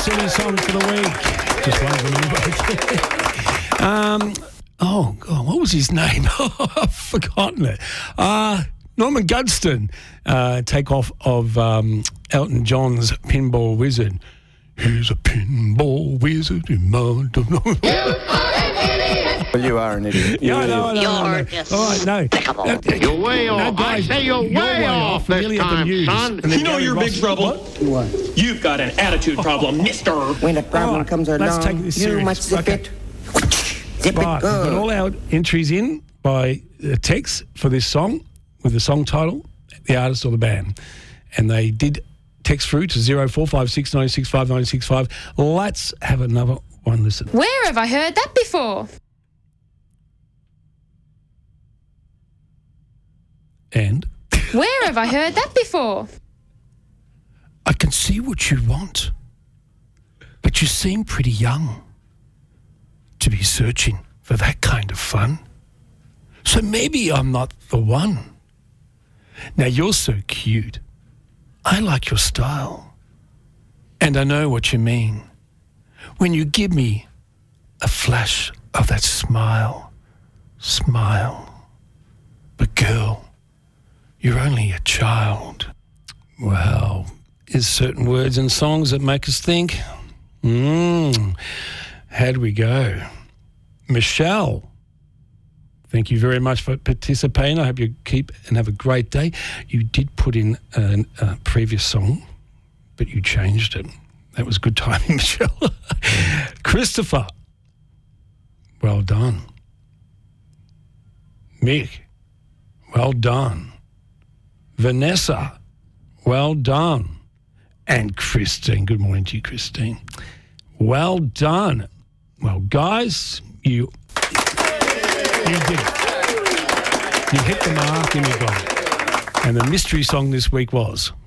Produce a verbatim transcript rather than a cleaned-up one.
silly songs for the week. Just one of them. um, oh, God, what was his name? I've forgotten it. Uh, Norman Gudston. Uh, take off of um, Elton John's Pinball Wizard. He's a pinball wizard in my... Well, you are an idiot. Yeah, I know, I know, You're I know. just All right, no. despicable. Uh, You're way no, off. guys, I say you're, you're way, way off off. this Nearly at the time, news. son. And then You know Gary you're big Ross- trouble. What? What? You've got an attitude problem, mister. When a problem All right, comes along, let's take this you serious. must zip Okay. it. Zip Right, it we've got good. all our entries in by uh, text for this song with the song title, the artist or the band. And they did text through to zero four five six nine six five nine six five. Let's have another one listen. Where have I heard that before? And Where have I heard that before? I can see what you want, but you seem pretty young to be searching for that kind of fun. So maybe I'm not the one. Now you're so cute. I like your style. And I know what you mean when you give me a flash of that smile. Smile. But girl, you're only a child. Well, is certain words and songs that make us think, hmm, how'd we go? Michelle, thank you very much for participating. I hope you keep and have a great day. You did put in a, a previous song, but you changed it. That was good timing, Michelle. Christopher, well done. Mick, well done. Vanessa, well done. And Christine, good morning to you, Christine. Well done. Well, guys, you, you did it. You hit the mark and you got it. And the mystery song this week was...